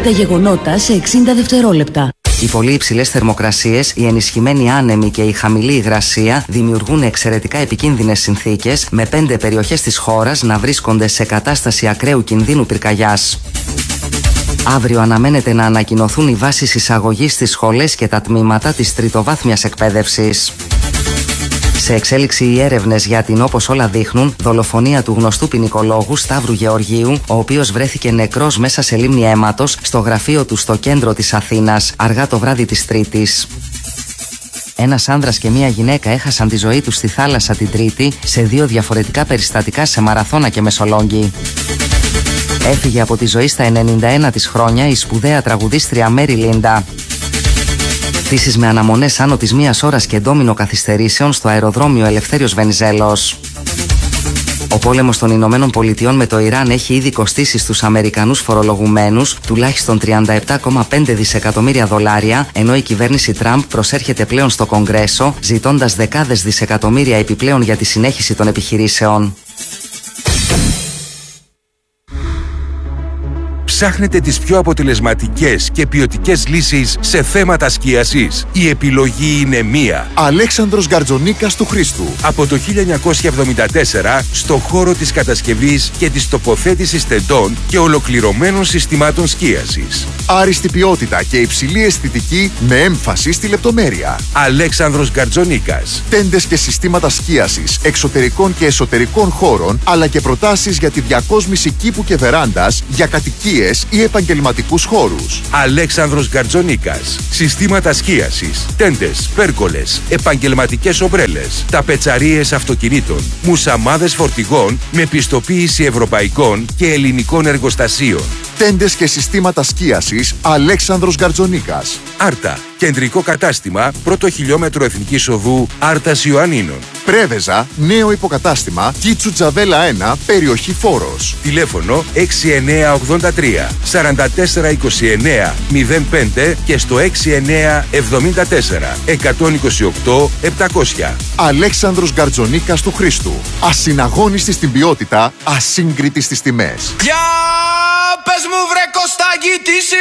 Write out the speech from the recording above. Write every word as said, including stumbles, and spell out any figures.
τα γεγονότα σε εξήντα δευτερόλεπτα. Οι πολύ υψηλές θερμοκρασίες, η ενισχυμένη άνεμη και η χαμηλή υγρασία δημιουργούν εξαιρετικά επικίνδυνες συνθήκες, με πέντε περιοχές της χώρας να βρίσκονται σε κατάσταση ακραίου κινδύνου πυρκαγιάς. Αύριο αναμένεται να ανακοινωθούν οι βάσεις εισαγωγής στις σχολές και τα τμήματα της τριτοβάθμιας εκπαίδευσης. Σε εξέλιξη οι έρευνες για την, όπως όλα δείχνουν, δολοφονία του γνωστού ποινικολόγου Σταύρου Γεωργίου, ο οποίος βρέθηκε νεκρός μέσα σε λίμνη αίματος στο γραφείο του στο κέντρο της Αθήνας, αργά το βράδυ της Τρίτης. Ένας άνδρας και μία γυναίκα έχασαν τη ζωή τους στη θάλασσα την Τρίτη σε δύο διαφορετικά περιστατικά σε Μαραθώνα και Μεσολόγγι. Έφυγε από τη ζωή στα ενενήντα ένα της χρόνια η σπουδαία τραγουδίστρια Μέρι Λίντα. Πτήσεις με αναμονές άνω της μίας ώρας και ντόμινο καθυστερήσεων στο αεροδρόμιο Ελευθέριος Βενιζέλος. Ο πόλεμος των Ηνωμένων Πολιτειών με το Ιράν έχει ήδη κοστίσει στους Αμερικανούς φορολογουμένους τουλάχιστον τριάντα επτά κόμμα πέντε δισεκατομμύρια δολάρια, ενώ η κυβέρνηση Τραμπ προσέρχεται πλέον στο Κογκρέσο, ζητώντας δεκάδες δισεκατομμύρια επιπλέον για τη συνέχιση των επιχειρήσεων. Ψάχνετε τις πιο αποτελεσματικές και ποιοτικές λύσεις σε θέματα σκίασης? Η επιλογή είναι μία. Αλέξανδρος Γκαρτζονίκας του Χρήστου. Από το χίλια εννιακόσια εβδομήντα τέσσερα στο χώρο της κατασκευής και της τοποθέτησης τεντών και ολοκληρωμένων συστημάτων σκίασης. Άριστη ποιότητα και υψηλή αισθητική με έμφαση στη λεπτομέρεια. Αλέξανδρος Γκαρτζονίκας. Τέντες και συστήματα σκίασης εξωτερικών και εσωτερικών χώρων, αλλά και προτάσεις για τη διακόσμηση κήπου και βεράντας για κατοικίες ή επαγγελματικούς χώρους. Αλέξανδρος Γκαρτζονίκας. Συστήματα σκίασης, τέντες, πέρκολες, επαγγελματικές ομπρέλες, ταπετσαρίες αυτοκινήτων, μουσαμάδες φορτηγών με πιστοποίηση ευρωπαϊκών και ελληνικών εργοστασίων. Τέντες και συστήματα σκίασης Αλέξανδρος Γκαρτζονίκας. Άρτα. Κεντρικό κατάστημα, πρώτο χιλιόμετρο Εθνικής Οδού, Άρτας Ιωαννίνων. Πρέβεζα, νέο υποκατάστημα, Κίτσου Τζαβέλα ένα, περιοχή Φόρος. Τηλέφωνο έξι εννιά ογδόντα τρία σαράντα τέσσερα είκοσι εννιά μηδέν πέντε και στο έξι εννιά εβδομήντα τέσσερα εκατόν είκοσι οκτώ επτακόσια. Αλέξανδρος Γκαρτζονίκας του Χρήστου. Ασυναγώνιστη στην ποιότητα, ασύγκριτη στις τιμές. Για πες μου βρε Κωστάκη, τι